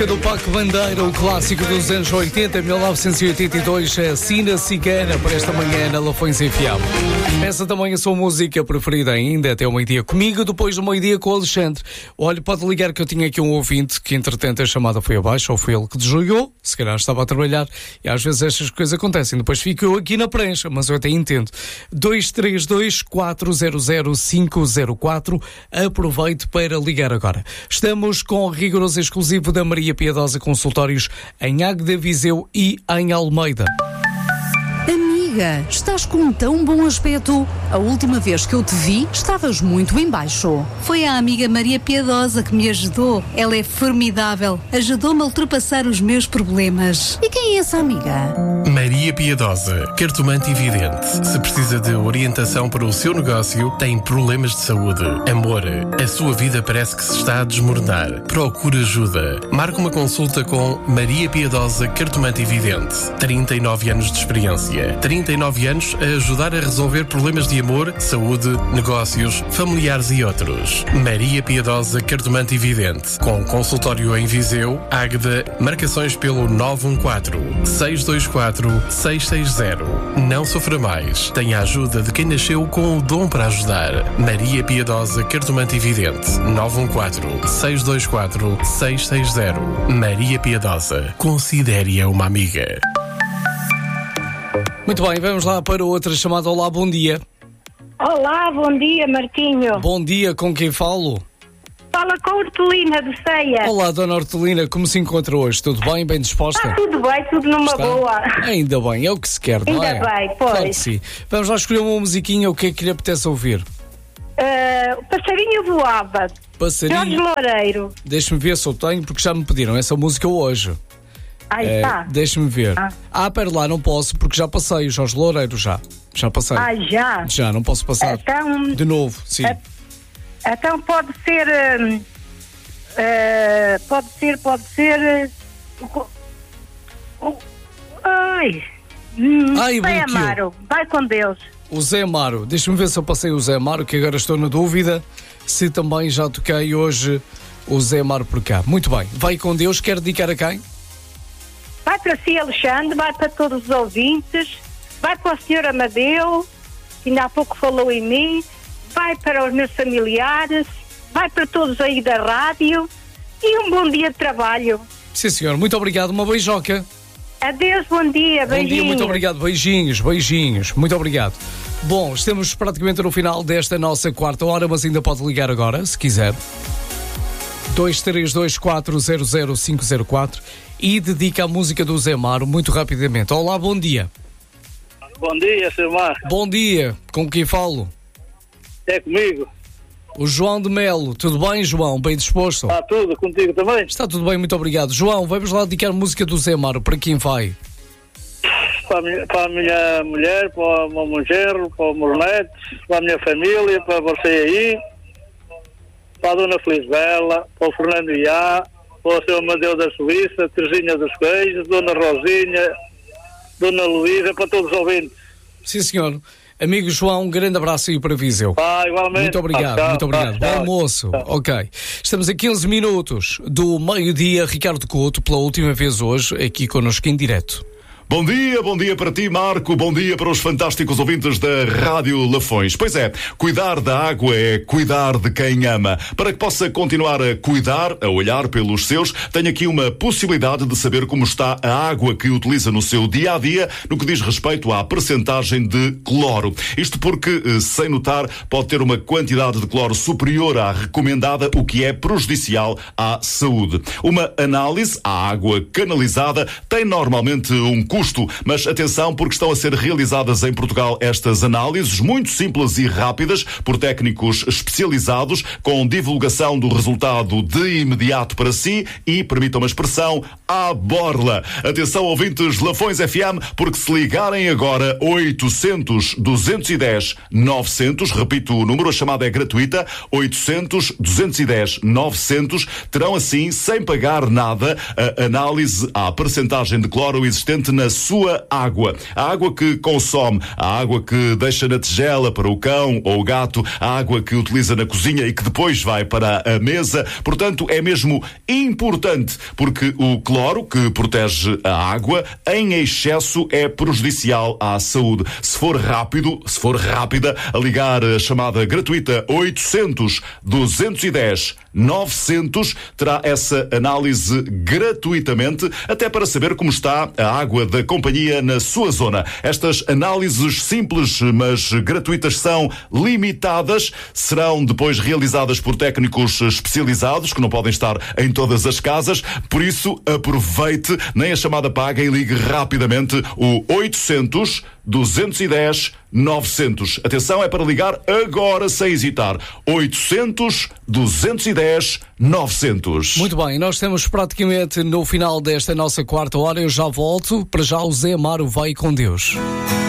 música do Paco Bandeira, o clássico dos anos 80, 1982, a Sina Cigana, para esta manhã na Lafões FM. Essa também é a sua música preferida ainda, até o meio-dia comigo, depois do meio-dia com o Alexandre. Olha, pode ligar que eu tinha aqui um ouvinte que entretanto a chamada foi abaixo, ou foi ele que desligou, se calhar estava a trabalhar, e às vezes estas coisas acontecem, depois fico eu aqui na prancha, mas eu até entendo. 232-400-504, aproveite para ligar agora. Estamos com o rigoroso exclusivo da Maria Piedosa Consultórios em Águeda, Viseu e em Almeida. Amiga, estás com um tão bom aspecto. A última vez que eu te vi, estavas muito em baixo. Foi a amiga Maria Piedosa que me ajudou. Ela é formidável. Ajudou-me a ultrapassar os meus problemas. E quem é essa amiga? Maria Piedosa, cartomante e vidente. Se precisa de orientação para o seu negócio, tem problemas de saúde, amor, a sua vida parece que se está a desmoronar. Procure ajuda. Marque uma consulta com Maria Piedosa, cartomante e vidente. 39 anos de experiência. 39 anos a ajudar a resolver problemas de amor, saúde, negócios, familiares e outros. Maria Piedosa, cartomante e vidente. Com consultório em Viseu, Águeda, marcações pelo 914-624-660. Não sofra mais. Tenha a ajuda de quem nasceu com o dom para ajudar. Maria Piedosa, cartomante e vidente. 914-624-660. Maria Piedosa. Considere-a uma amiga. Muito bem, vamos lá para outra chamada. Olá, bom dia. Olá, bom dia, Martinho. Bom dia, com quem falo? Fala com a Hortelina de Ceia. Olá, dona Hortelina, como se encontra hoje? Tudo bem, bem disposta? Está tudo bem, tudo numa boa. Ainda bem, é o que se quer, não é? Ainda bem, pois. Claro que sim. Vamos lá escolher uma musiquinha, o que é que lhe apetece ouvir? O Passarinho Voava. Passarinho? Jorge Loureiro. Deixa-me ver se eu tenho, porque já me pediram essa música hoje. Aí está. Deixa-me ver. Pera lá, não posso, porque já passei o Jorge Loureiro, já passei. Já? Já, não posso passar. Então, de novo, sim. Então pode ser... Pode ser... Zé Amaro, vai com Deus. O Zé Amaro, deixa-me ver se eu passei o Zé Amaro, que agora estou na dúvida se também já toquei hoje o Zé Amaro por cá. Muito bem, vai com Deus, quer dedicar a quem? Vai para si, Alexandre, vai para todos os ouvintes, vai para o Sr. Amadeu, que ainda há pouco falou em mim, vai para os meus familiares, vai para todos aí da rádio e um bom dia de trabalho. Sim, senhor, muito obrigado, uma beijoca. Adeus, bom dia, beijinhos. Bom dia, muito obrigado, beijinhos, muito obrigado. Bom, estamos praticamente no final desta nossa quarta hora, mas ainda pode ligar agora, se quiser. 232-400-504 e dedica a música do Zé Amaro muito rapidamente. Olá, bom dia. Bom dia, Sr. Mar. Bom dia, com quem falo? É comigo. O João de Melo. Tudo bem, João? Bem disposto? Está tudo, contigo também? Está tudo bem, muito obrigado. João, vamos lá dedicar a música do Zé Amaro. Para quem vai? Para a minha mulher, para o meu genro, para os meus netos, para a minha família, para você aí, para a Dona Felizbela, para o Fernando Iá, para o Sr. Amadeu da Suíça, Terezinha dos Queijos, Dona Rosinha, Dona Luísa, para todos os ouvintes. Sim, senhor. Amigo João, um grande abraço aí para Viseu. Igualmente. Muito obrigado, muito obrigado. Bom almoço. Ok. Estamos a 15 minutos do meio-dia. Ricardo Couto, pela última vez hoje, aqui connosco em direto. Bom dia para ti, Marco, bom dia para os fantásticos ouvintes da Rádio Lafões. Pois é, cuidar da água é cuidar de quem ama. Para que possa continuar a cuidar, a olhar pelos seus, tenho aqui uma possibilidade de saber como está a água que utiliza no seu dia-a-dia no que diz respeito à percentagem de cloro. Isto porque, sem notar, pode ter uma quantidade de cloro superior à recomendada, o que é prejudicial à saúde. Uma análise à água canalizada tem normalmente um custo, mas atenção porque estão a ser realizadas em Portugal estas análises muito simples e rápidas por técnicos especializados com divulgação do resultado de imediato para si e, permitam uma expressão, à borla. Atenção ouvintes Lafões FM, porque se ligarem agora 800-210-900, repito o número, a chamada é gratuita, 800-210-900, terão assim, sem pagar nada, a análise à percentagem de cloro existente na sua água. A água que consome, a água que deixa na tigela para o cão ou o gato, a água que utiliza na cozinha e que depois vai para a mesa. Portanto, é mesmo importante, porque o cloro, que protege a água, em excesso é prejudicial à saúde. Se for rápida, a ligar a chamada gratuita 800-210-900, terá essa análise gratuitamente, até para saber como está a água da companhia na sua zona. Estas análises simples, mas gratuitas, são limitadas, serão depois realizadas por técnicos especializados, que não podem estar em todas as casas, por isso aproveite, nem a chamada paga, e ligue rapidamente o 800-210-900. Atenção, é para ligar agora sem hesitar. 800-210-900. Muito bem, nós estamos praticamente no final desta nossa quarta hora. Eu já volto. Para já, o Zé Amaro vai com Deus.